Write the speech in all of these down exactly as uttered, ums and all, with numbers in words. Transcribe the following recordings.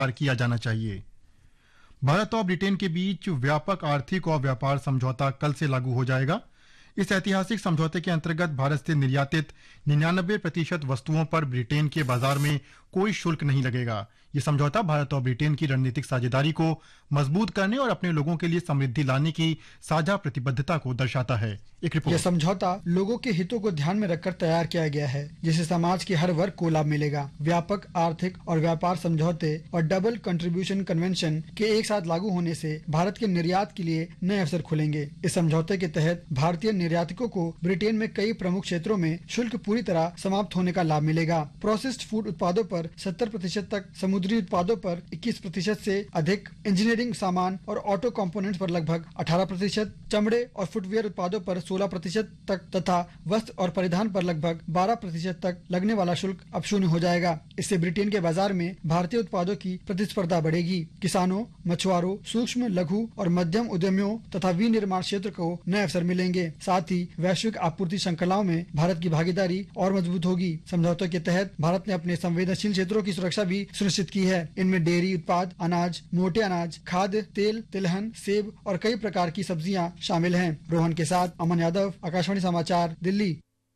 किया जाना चाहिए। भारत और ब्रिटेन के बीच व्यापक आर्थिक और व्यापार समझौता कल से लागू हो जाएगा। इस ऐतिहासिक समझौते के अंतर्गत भारत से निर्यातित निन्यानबे प्रतिशत वस्तुओं पर ब्रिटेन के बाजार में कोई शुल्क नहीं लगेगा। ये समझौता भारत और ब्रिटेन की रणनीतिक साझेदारी को मजबूत करने और अपने लोगों के लिए समृद्धि लाने की साझा प्रतिबद्धता को दर्शाता है। एक रिपोर्ट। यह समझौता लोगों के हितों को ध्यान में रखकर तैयार किया गया है, जिससे समाज के हर वर्ग को लाभ मिलेगा। व्यापक आर्थिक और व्यापार समझौते और डबल कंट्रीब्यूशन कन्वेंशन के एक साथ लागू होने से भारत के निर्यात के लिए नए अवसर खुलेंगे। इस समझौते के तहत भारतीय निर्यातकों को ब्रिटेन में कई प्रमुख क्षेत्रों में शुल्क पूरी तरह समाप्त होने का लाभ मिलेगा। प्रोसेस्ड फूड उत्पादों पर सत्तर प्रतिशत तक, समुद्री उत्पादों पर इक्कीस प्रतिशत से अधिक, इंजीनियरिंग सामान और ऑटो कंपोनेंट्स पर लगभग अठारह प्रतिशत, चमड़े और फुटवियर उत्पादों पर सोलह प्रतिशत तक तथा वस्त्र और परिधान पर लगभग बारह प्रतिशत तक लगने वाला शुल्क अब शून्य हो जाएगा। इससे ब्रिटेन के बाजार में भारतीय उत्पादों की प्रतिस्पर्धा बढ़ेगी। किसानों, मछुआरों, सूक्ष्म, लघु और मध्यम उद्यमियों तथा विनिर्माण क्षेत्र को नए अवसर मिलेंगे। साथ ही वैश्विक आपूर्ति श्रृंखलाओं में भारत की भागीदारी और मजबूत होगी। समझौते के तहत भारत ने अपने संवेदनशील क्षेत्रों की सुरक्षा भी सुनिश्चित की है। इनमें डेयरी उत्पाद, अनाज, मोटे अनाज, खाद्य तेल, तिलहन, सेब और कई प्रकार की सब्जियां शामिल हैं। रोहन के साथ अमन यादव, आकाशवाणी समाचार, दिल्ली।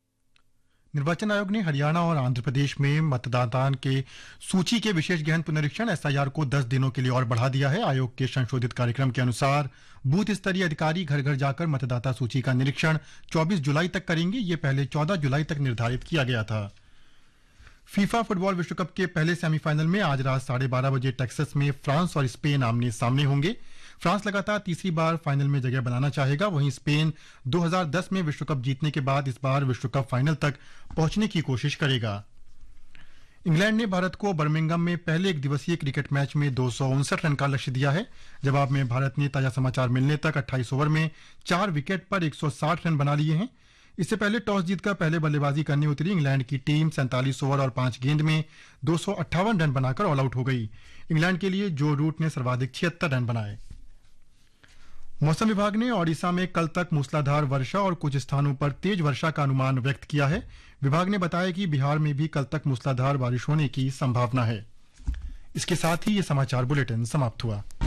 निर्वाचन आयोग ने हरियाणा और आंध्र प्रदेश में मतदाता के सूची के विशेष गहन पुनरीक्षण एस आई आर को दस दिनों के लिए और बढ़ा दिया है। आयोग के संशोधित कार्यक्रम के अनुसार बूथ स्तरीय अधिकारी घर घर जाकर मतदाता सूची का निरीक्षण चौबीस जुलाई तक करेंगे। ये पहले चौदह जुलाई तक निर्धारित किया गया था। फीफा फुटबॉल विश्व कप के पहले सेमीफाइनल में आज रात साढ़े बारह बजे टेक्सास में फ्रांस और स्पेन आमने सामने होंगे। फ्रांस लगातार तीसरी बार फाइनल में जगह बनाना चाहेगा, वहीं स्पेन दो हज़ार दस में विश्व कप जीतने के बाद इस बार विश्व कप फाइनल तक पहुंचने की कोशिश करेगा। इंग्लैंड ने भारत को बर्मिंघम में पहले एक दिवसीय क्रिकेट मैच में दो सौ उनसठ रन का लक्ष्य दिया है। जवाब में भारत ने ताजा समाचार मिलने तक अट्ठाईस ओवर में चार विकेट पर एक सौ साठ रन बना लिए हैं। इससे पहले टॉस जीतकर पहले बल्लेबाजी करने उतरी इंग्लैंड की टीम सैंतालीस ओवर और पांच गेंद में दो सौ अट्ठावन रन बनाकर ऑल आउट हो गई। इंग्लैंड के लिए जो रूट ने सर्वाधिक छिहत्तर रन बनाए। मौसम विभाग ने ओडिशा में कल तक मूसलाधार वर्षा और कुछ स्थानों पर तेज वर्षा का अनुमान व्यक्त किया है। विभाग ने बताया कि बिहार में भी कल तक मूसलाधार बारिश होने की संभावना है। इसके साथ ही ये समाचार बुलेटिन समाप्त हुआ।